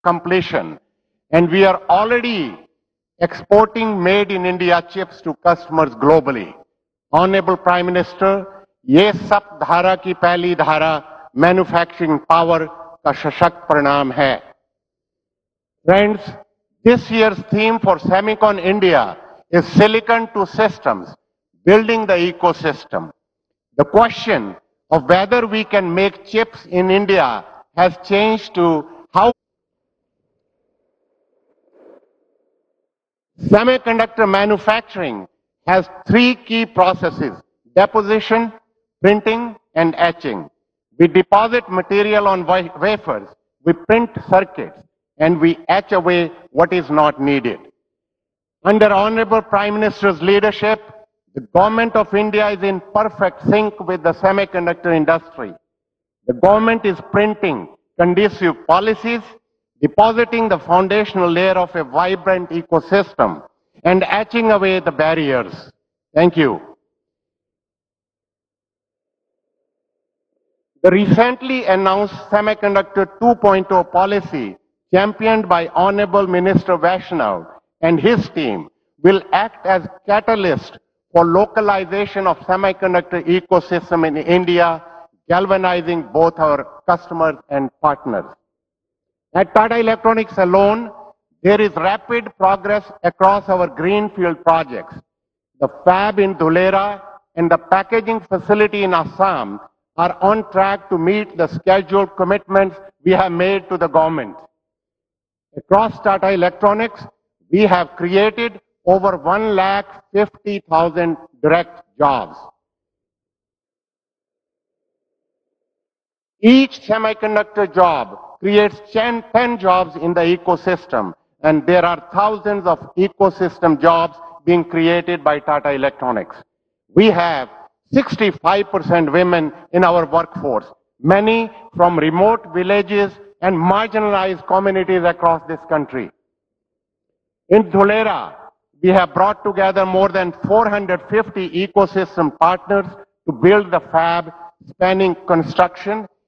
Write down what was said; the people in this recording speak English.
completion, and we are already exporting made in India chips to customers globally. Honorable Prime Minister, ये सब धारा की पहली धारा मैन्युफैक्चरिंग पावर का सशक्त परिणाम है. Friends, this year's theme for Semicon India is Silicon to Systems, building the ecosystem. The question of whether we can make chips in India has changed to how semiconductor manufacturing has three key processes: deposition, printing, and etching. We deposit material on wafers, we print circuits, and we etch away what is not needed. Under Honorable Prime Minister's leadership, the Government of India is in perfect sync with the semiconductor industry. The government is printing conducive policies, depositing the foundational layer of a vibrant ecosystem, and etching away the barriers. Thank you. The recently announced Semiconductor 2.0 policy, championed by Honorable Minister Vaishnav and his team, will act as catalyst for localization of semiconductor ecosystem in India, galvanizing both our customers and partners. At Tata Electronics alone, there is rapid progress across our greenfield projects. The fab in Dhulera and the packaging facility in Assam are on track to meet the scheduled commitments we have made to the government. Across Tata Electronics, we have created over 150,000 direct jobs. Each semiconductor job creates 10 jobs in the ecosystem, and there are thousands of ecosystem jobs being created by Tata Electronics. We have 65% women in our workforce, many from remote villages and marginalized communities across this country. In Dhulera, we have brought together more than 450 ecosystem partners to build the fab spanning construction,